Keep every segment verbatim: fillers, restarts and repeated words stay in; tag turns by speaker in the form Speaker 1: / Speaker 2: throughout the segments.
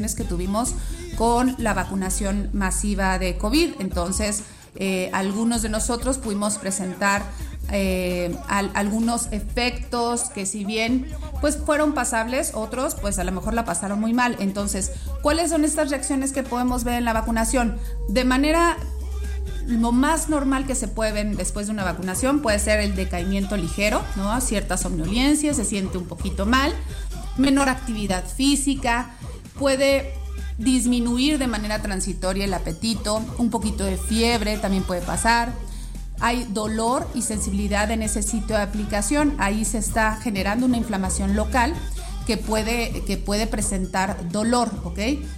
Speaker 1: que tuvimos con la vacunación masiva de COVID. Entonces, eh, algunos de nosotros pudimos presentar eh, al, algunos efectos que, si bien pues fueron pasables, otros pues a lo mejor la pasaron muy mal. Entonces, ¿cuáles son estas reacciones que podemos ver en la vacunación? De manera lo más normal que se puede ver después de una vacunación puede ser el decaimiento ligero, ¿no? Cierta somnolencia, se siente un poquito mal, menor actividad física, puede disminuir de manera transitoria el apetito, un poquito de fiebre también puede pasar. Hay dolor y sensibilidad en ese sitio de aplicación, ahí se está generando una inflamación local que puede, que puede presentar dolor, ¿ok?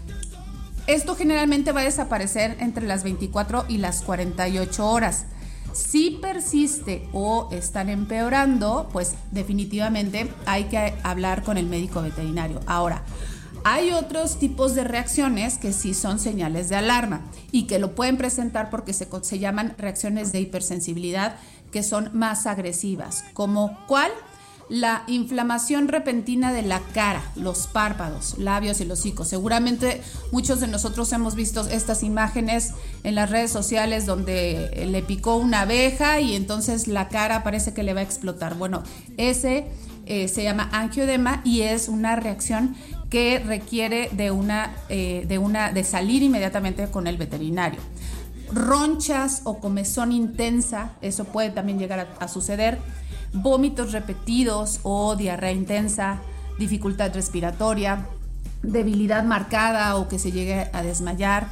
Speaker 1: Esto generalmente va a desaparecer entre las veinticuatro y las cuarenta y ocho horas. Si persiste o están empeorando, pues definitivamente hay que hablar con el médico veterinario. Ahora, hay otros tipos de reacciones que sí son señales de alarma y que lo pueden presentar porque se, se llaman reacciones de hipersensibilidad, que son más agresivas. ¿Como cuál? La inflamación repentina de la cara, los párpados, labios y el hocico. Seguramente muchos de nosotros hemos visto estas imágenes en las redes sociales donde le picó una abeja y entonces la cara parece que le va a explotar. Bueno, ese eh, se llama angioedema y es una reacción que requiere de una, eh, de una, de salir inmediatamente con el veterinario. Ronchas o comezón intensa, eso puede también llegar a, a suceder. Vómitos repetidos o diarrea intensa, dificultad respiratoria, debilidad marcada o que se llegue a desmayar,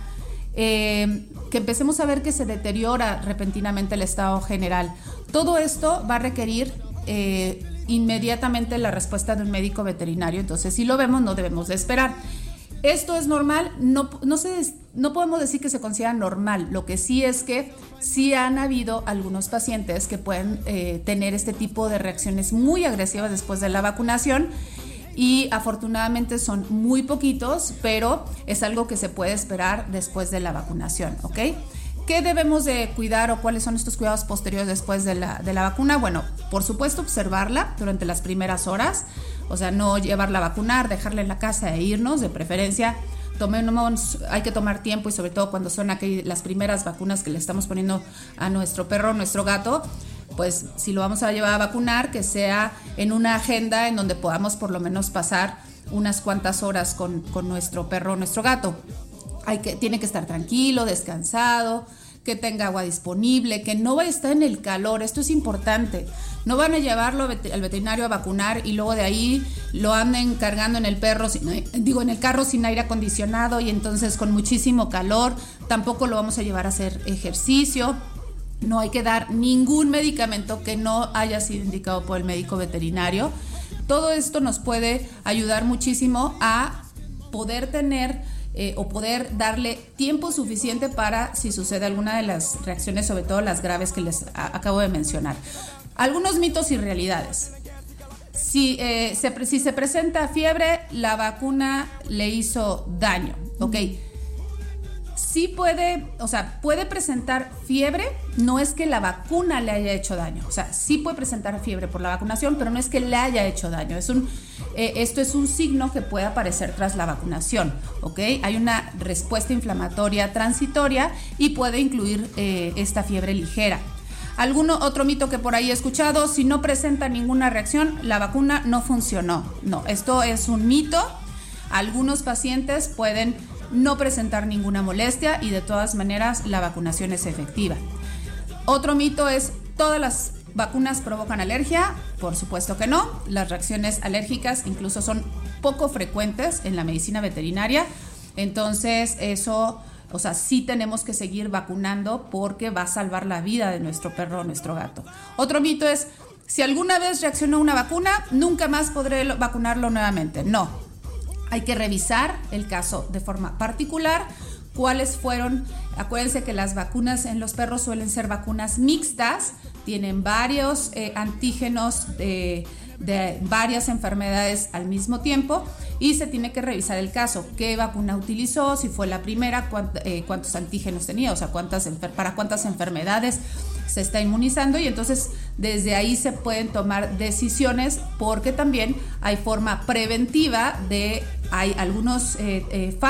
Speaker 1: eh, que empecemos a ver que se deteriora repentinamente el estado general. Todo esto va a requerir eh, inmediatamente la respuesta de un médico veterinario, entonces si lo vemos no debemos de esperar. Esto es normal, no, no, se, no podemos decir que se considera normal, lo que sí es que sí han habido algunos pacientes que pueden eh, tener este tipo de reacciones muy agresivas después de la vacunación y afortunadamente son muy poquitos, pero es algo que se puede esperar después de la vacunación, ¿ok? ¿Qué debemos de cuidar o cuáles son estos cuidados posteriores después de la, de la vacuna? Bueno, por supuesto observarla durante las primeras horas, o sea, no llevarla a vacunar, dejarla en la casa e irnos, de preferencia. Tomemos, hay que tomar tiempo y sobre todo cuando son aquí las primeras vacunas que le estamos poniendo a nuestro perro, nuestro gato, pues si lo vamos a llevar a vacunar, que sea en una agenda en donde podamos por lo menos pasar unas cuantas horas con, con nuestro perro, nuestro gato. Hay que, tiene que estar tranquilo, descansado, que tenga agua disponible, que no vaya a estar en el calor, esto es importante. No van a llevarlo al veterinario a vacunar y luego de ahí lo anden cargando en el perro, sin, digo, en el carro sin aire acondicionado y entonces con muchísimo calor. Tampoco lo vamos a llevar a hacer ejercicio. No hay que dar ningún medicamento que no haya sido indicado por el médico veterinario. Todo esto nos puede ayudar muchísimo a poder tener Eh, o poder darle tiempo suficiente para si sucede alguna de las reacciones, sobre todo las graves que les a, acabo de mencionar. Algunos mitos y realidades. Si, eh, se, si se presenta fiebre, la vacuna le hizo daño, ¿ok? Sí puede, o sea, puede presentar fiebre, no es que la vacuna le haya hecho daño, o sea, sí puede presentar fiebre por la vacunación, pero no es que le haya hecho daño, es un, eh, esto es un signo que puede aparecer tras la vacunación, ¿ok? Hay una respuesta inflamatoria transitoria y puede incluir eh, esta fiebre ligera. ¿Alguno otro mito que por ahí he escuchado? Si no presenta ninguna reacción, la vacuna no funcionó. No, esto es un mito. Algunos pacientes pueden no presentar ninguna molestia y de todas maneras la vacunación es efectiva. Otro mito es: ¿todas las vacunas provocan alergia? Por supuesto que no. Las reacciones alérgicas incluso son poco frecuentes en la medicina veterinaria. Entonces eso, o sea, sí tenemos que seguir vacunando porque va a salvar la vida de nuestro perro o nuestro gato. Otro mito es: si alguna vez reaccionó a una vacuna, nunca más podré vacunarlo nuevamente. No. Hay que revisar el caso de forma particular, cuáles fueron. Acuérdense que las vacunas en los perros suelen ser vacunas mixtas, tienen varios eh, antígenos de, de varias enfermedades al mismo tiempo y se tiene que revisar el caso, qué vacuna utilizó, si fue la primera, cuánt, eh, cuántos antígenos tenía, o sea, cuántas, para cuántas enfermedades se está inmunizando, y entonces desde ahí se pueden tomar decisiones, porque también hay forma preventiva de, hay algunos eh, eh,